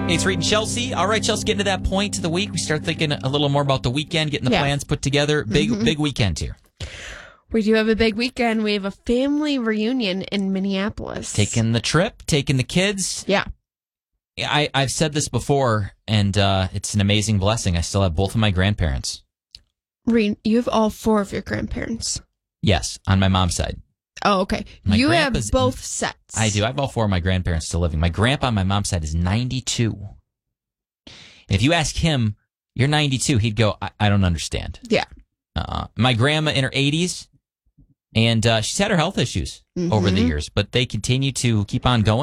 Hey, it's Reed and Chelsea. All right, Chelsea, getting to that point of the week. We start thinking a little more about the weekend, getting the plans put together. Big weekend here. We do have a big weekend. We have a family reunion in Minneapolis. Taking the trip, taking the kids. Yeah. I've said this before, and it's an amazing blessing. I still have both of my grandparents. Reed, you have all 4 of your grandparents. Yes, on my mom's side. Oh, okay. You have both sets. I do. I have all 4 of my grandparents still living. My grandpa on my mom's side is 92. And if you ask him, you're 92, he'd go, I don't understand. Yeah. My grandma in her 80s, and she's had her health issues over the years, but they continue to keep on going.